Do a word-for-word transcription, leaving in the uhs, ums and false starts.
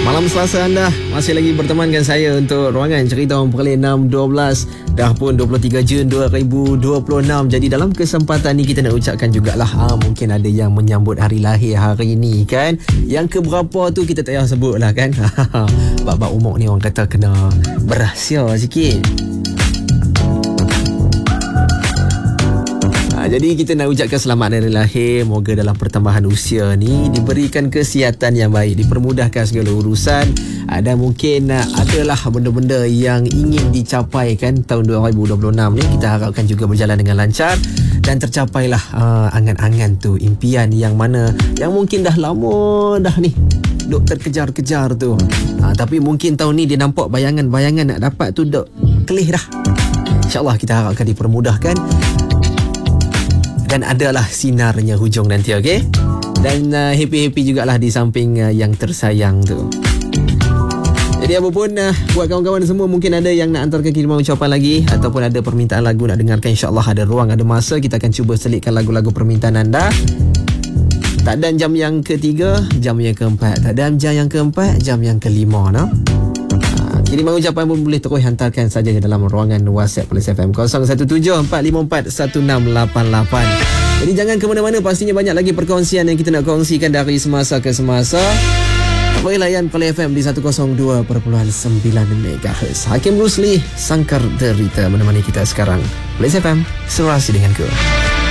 Malam Selasa anda masih lagi bertemankan saya untuk ruangan cerita orang Perlis enam dua belas. Dah pun dua puluh tiga Jun dua ribu dua puluh enam. Jadi dalam kesempatan ni kita nak ucapkan jugalah ah, mungkin ada yang menyambut hari lahir hari ni kan. Yang keberapa tu kita tak payah sebut lah kan. Bab-bab umur ni orang kata kena berahsia sikit. Jadi kita nak ucapkan selamat hari lahir. Moga dalam pertambahan usia ni diberikan kesihatan yang baik, dipermudahkan segala urusan. Ada mungkin adalah benda-benda yang ingin dicapai kan tahun dua ribu dua puluh enam ni. Kita harapkan juga berjalan dengan lancar dan tercapailah uh, angan-angan tu, impian yang mana yang mungkin dah lama dah ni duk terkejar-kejar tu. Uh, tapi mungkin tahun ni dia nampak bayangan-bayangan nak dapat tu duk kelih dah. InsyaAllah kita harapkan dipermudahkan dan adalah sinarnya hujung nanti, okey? Dan uh, happy-happy jugalah di samping uh, yang tersayang tu. Jadi apa pun uh, buat kawan-kawan semua, mungkin ada yang nak hantarkan kiriman ucapan lagi ataupun ada permintaan lagu nak dengarkan, insyaAllah ada ruang, ada masa kita akan cuba selitkan lagu-lagu permintaan anda. Tak ada jam yang ketiga, jam yang keempat. Tak ada jam yang keempat, jam yang kelima, no? Kiriman ucapan pun boleh terus hantarkan saja dalam ruangan WhatsApp Perlis F M kosong satu tujuh empat lima empat satu enam lapan lapan. Jadi jangan ke mana-mana, pastinya banyak lagi perkongsian yang kita nak kongsikan dari semasa ke semasa. Boleh layan Perlis F M di seratus dua perpuluhan sembilan megahertz. Hakim Rusli, Sangkar Derita menemani kita sekarang. Perlis F M, serasi denganku.